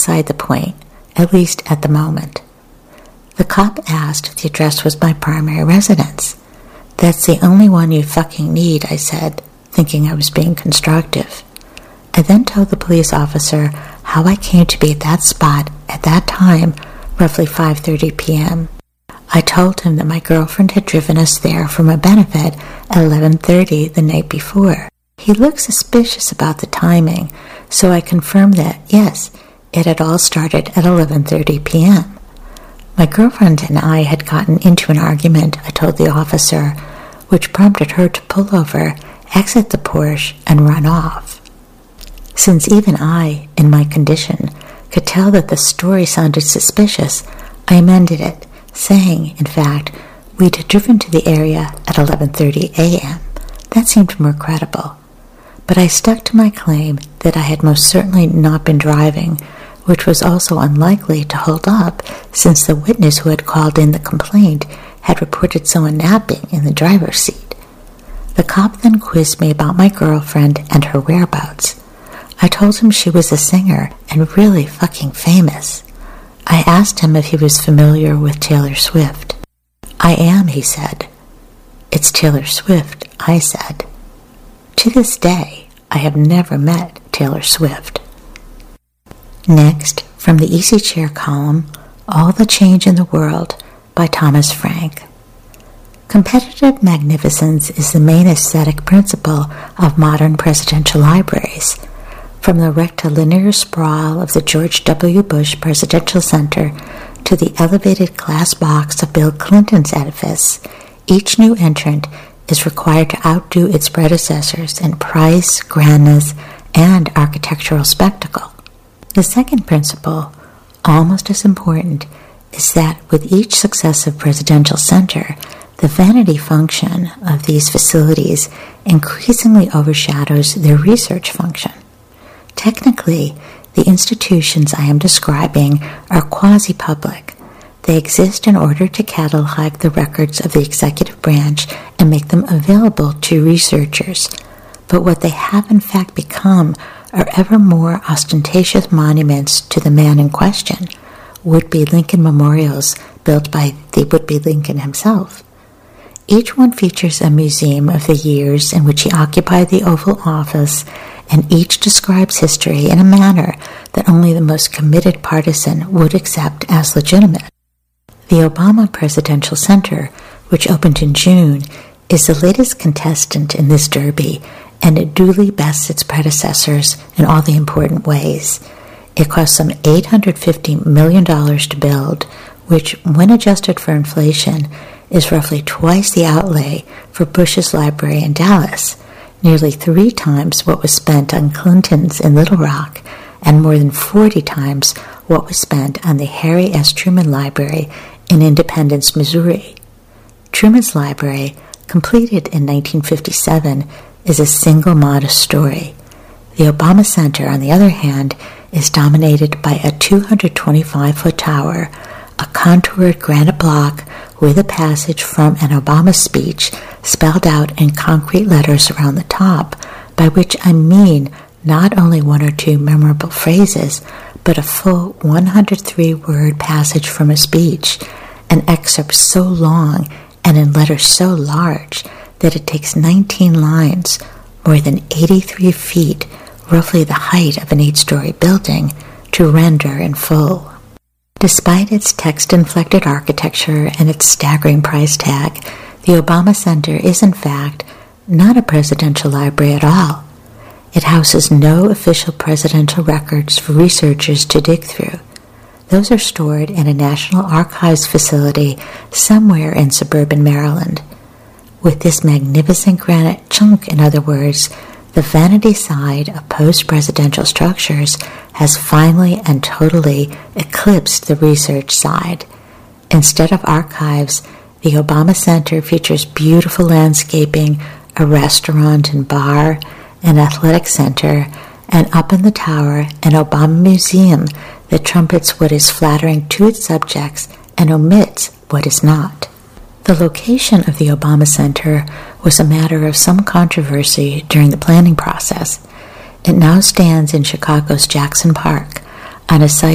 beside the point, at least at the moment. The cop asked if the address was my primary residence. "That's the only one you fucking need," I said, thinking I was being constructive. I then told the police officer how I came to be at that spot at that time, roughly 5:30 p.m. I told him that my girlfriend had driven us there from a benefit at 11:30 the night before. He looked suspicious about the timing, so I confirmed that, yes, it had all started at 11:30 p.m. My girlfriend and I had gotten into an argument, I told the officer, which prompted her to pull over, exit the Porsche, and run off. Since even I, in my condition, could tell that the story sounded suspicious, I amended it, saying, in fact, we'd had driven to the area at 11:30 a.m. That seemed more credible. But I stuck to my claim that I had most certainly not been driving, which was also unlikely to hold up since the witness who had called in the complaint had reported someone napping in the driver's seat. The cop then quizzed me about my girlfriend and her whereabouts. I told him she was a singer and really fucking famous. I asked him if he was familiar with Taylor Swift. "I am," he said. "It's Taylor Swift," I said. To this day, I have never met Taylor Swift. Next, from the Easy Chair column, All the Change in the World by Thomas Frank. Competitive magnificence is the main aesthetic principle of modern presidential libraries. From the rectilinear sprawl of the George W. Bush Presidential Center to the elevated glass box of Bill Clinton's edifice, each new entrant is required to outdo its predecessors in price, grandness, and architectural spectacle. The second principle, almost as important, is that with each successive presidential center, the vanity function of these facilities increasingly overshadows their research function. Technically, the institutions I am describing are quasi-public. They exist in order to catalog the records of the executive branch and make them available to researchers. But what they have in fact become are ever more ostentatious monuments to the man in question, would-be Lincoln memorials built by the would-be Lincoln himself. Each one features a museum of the years in which he occupied the Oval Office, and each describes history in a manner that only the most committed partisan would accept as legitimate. The Obama Presidential Center, which opened in June, is the latest contestant in this derby, and it duly bests its predecessors in all the important ways. It cost some $850 million to build, which, when adjusted for inflation, is roughly twice the outlay for Bush's library in Dallas, nearly 3 times what was spent on Clinton's in Little Rock, and more than 40 times what was spent on the Harry S. Truman Library in Independence, Missouri. Truman's library, completed in 1957, is a single modest story. The Obama Center, on the other hand, is dominated by a 225-foot tower, a contoured granite block with a passage from an Obama speech spelled out in concrete letters around the top, by which I mean not only 1 or 2 memorable phrases, but a full 103-word passage from a speech, an excerpt so long and in letters so large that it takes 19 lines, more than 83 feet, roughly the height of an 8-story building, to render in full. Despite its text-inflected architecture and its staggering price tag, the Obama Center is in fact not a presidential library at all. It houses no official presidential records for researchers to dig through. Those are stored in a National Archives facility somewhere in suburban Maryland. With this magnificent granite chunk, in other words, the vanity side of post-presidential structures has finally and totally eclipsed the research side. Instead of archives, the Obama Center features beautiful landscaping, a restaurant and bar, an athletic center, and up in the tower, an Obama museum that trumpets what is flattering to its subjects and omits what is not. The location of the Obama Center was a matter of some controversy during the planning process. It now stands in Chicago's Jackson Park, on a site